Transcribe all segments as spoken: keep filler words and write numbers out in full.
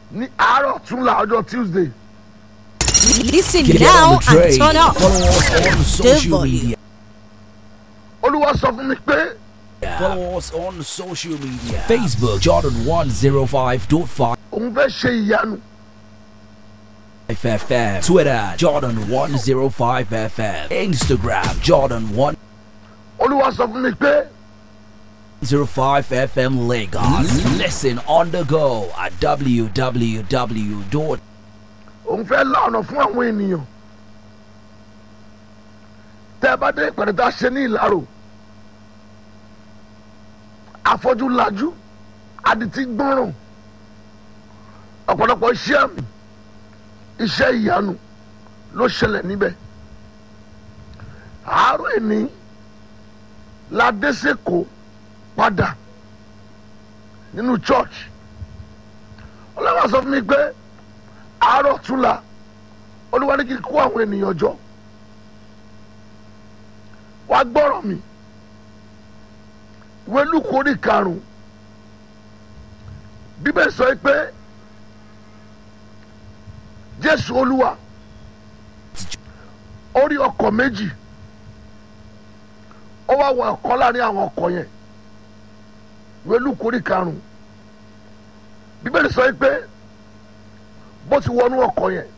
ní àárọ̀ túnla ọjọ́ Tuesday. Listen Get now on the train. and turn up Follow us on the social volume. media. Olúwa sọ fún mi pé Follow us on social media. Facebook Jordan one oh five point five òun fẹ́ ṣe ìyanu. F M. Twitter Jordan one oh five F M. Instagram Jordan one Olúwa sọ fún mi pé oh five F M Lagos. Listen on the go at w w w dot òun fẹ́ la ọ̀nà fún àwọn ènìyàn. tẹ́ ẹ bá dé ìpàdé tá a ṣe ní Ìlárò afọ́jú lajú adití gbọ́ràn ọ̀pọ̀lọpọ̀ iṣẹ́ àmì iṣẹ́ ìyanu ló ṣẹlẹ̀ níbẹ̀. àárọ̀ ẹni la dé sẹ́kọ̀ọ́ padà nínú church. Ọlọ́run sọ fún mi pé àárọ̀ túnla Olúwa ní kí n kó àwọn ènìyàn jọ wá gbọ́rọ̀ mi. ìwé Lúùkù orí karùn-ún Bíbélì sọ pé Jésù Olúwa ó rí ọkọ̀ méjì ó wá wọ ọ̀kan láàrin àwọn ọkọ̀ yẹn. ìwé Lúùkù orí karùn-ún Bíbélì sọ pé bó ti wọnú ọkọ̀ yẹn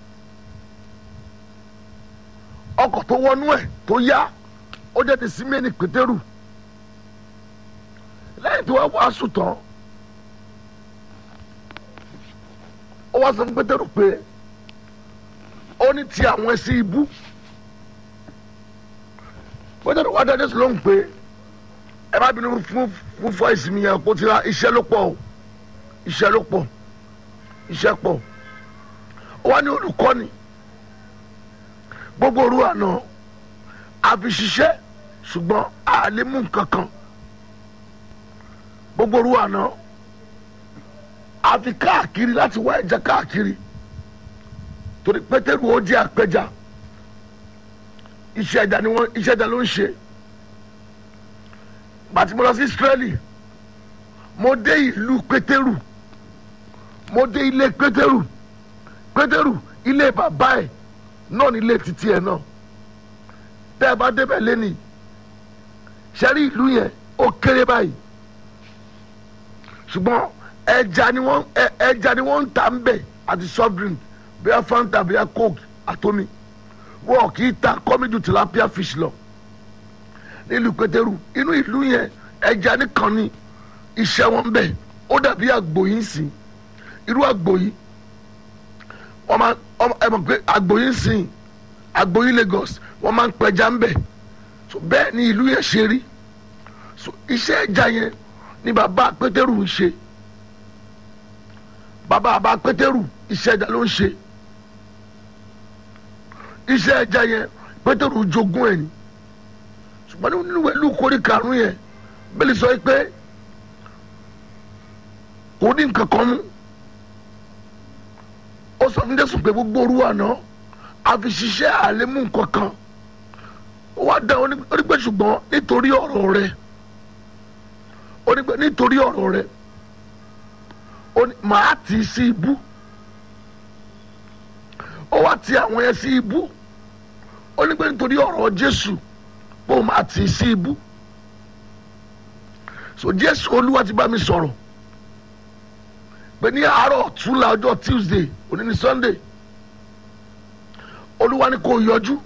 ọkọ̀ tó wọnú ẹ̀ tó yá ó jẹ́ ti Síménì Pétérù. lẹ́yìn tí wọ́n wàásù tán ó wá sọ fún Pétérù pé ó ní ti àwọn ẹṣin ibú. Pétérù wá dá Jésù lóhùn pé ẹ má bínú fún fún fọ ìsinmi yẹn kó ti ra iṣẹ́ ló pọ̀ o iṣẹ́ ló pọ̀ iṣẹ́ pọ̀. ó wá ní olùkọ́ni gbogbo òru àná àfi ṣiṣẹ́ ṣùgbọ́n a lè mú nǹkan kan. gbogbo òru àná àfi káàkiri láti wá ẹja káàkiri torí Pétérù ó jẹ́ apẹja iṣẹ́ ẹja ni wọ́n iṣẹ́ ẹja ló ń ṣe. gbàtí mo lọ sí Ísírẹ́lì mo dé ìlú Pétérù mo dé ilé Pétérù Pétérù ilé bàbá ẹ̀ náà ní ilé títí ẹ̀ náà. tẹ́ ẹ bá débẹ̀ lẹ́nìí ṣẹ́rí ìlú yẹn ó kéré báyìí ṣùgbọ́n ẹja ni wọ́n ẹja ni wọ́n ń ta ń bẹ̀ àti soft drink bíi Fanta bíi Coke àtomi wọ́n kì í ta kọ́mí ju tilapia fish lọ nílùú Pétérù. inú ìlú yẹn ẹja nìkan ni iṣẹ́ wọn ń bẹ̀ ó dàbí àgbò yìí sìn irú àgbò yìí wọ́n máa ẹ mọ̀ pé àgbò yìí sìn àgbò yìí Lagos wọ́n máa ń pẹja ń bẹ̀ so bẹ́ẹ̀ ni ìlú yẹn ṣe rí so iṣẹ́ ẹja yẹn ni bàbá Pétérù ń ṣe. bàbá bàbá Pétérù iṣẹ́ ẹja ló ń ṣe. iṣẹ́ ẹja yẹn Pétérù jogún ẹ̀ ni ṣùgbọ́n nínú ìwé Lúùkù orí karùn-ún yẹn bẹ́ẹ̀ sọ pé kò ní nǹkan kan mú. ó sọ fún Jésù pé gbogbo òru àná àfi ṣiṣẹ́ àlẹ́ mú nǹkan kan. ó wá dá onígbẹ́ ṣùgbọ́n nítorí ọ̀rọ̀ rẹ̀ onígbẹ́ nítorí ọ̀rọ̀ rẹ̀ màá tì í sí ibú. ó wá ti àwọn yẹn sí ibú onígbẹ́ nítorí ọ̀rọ̀ Jésù pé ó máa tì í sí ibú. so Jésù Olúwa ti bá mi sọ̀rọ̀ pé ní àárọ̀ túnla ọjọ́ Tuesday òní ní Sunday Olúwa ní kó yọjú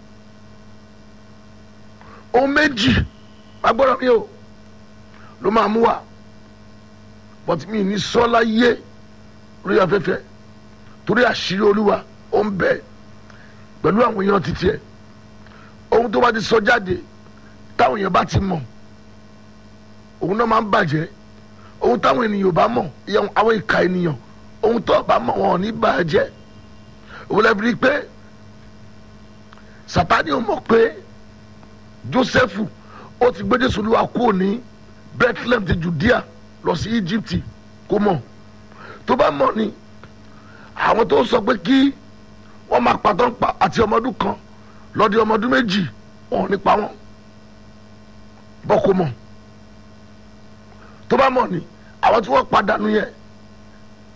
ohun méjì agbọ́dọ̀ mi o ló máa mú wa but mi ní sọ́lá yé orí afẹ́fẹ́ torí àṣírí Olúwa ó ń bẹ pẹ̀lú àwọn èèyàn títí ẹ̀ ohun tó bá ti sọ jáde táwọn èèyàn bá ti mọ̀ òun náà máa ń bàjẹ́ ohun táwọn ènìyàn bá mọ̀ àwọn ìka ènìyàn ohun tó bá mọ̀ wọn ò ní bàjẹ́ òun lẹ́bi rí pé Sátánì ò mọ̀ pé Jósẹ́fù ó ti gbé Jésù Olúwa kúrò ní Bethlehem ti Judea lọ sí Egypt kó mọ̀ tó bá mọ̀ ni àwọn tó sọ pé kí wọ́n máa pàtó àti ọmọdún kan lọ́dí ọmọdún méjì wọn ò ní pa wọ́n bọ́ kó mọ̀ tó bá mọ̀ ni àwọn tí wọ́n padànù yẹn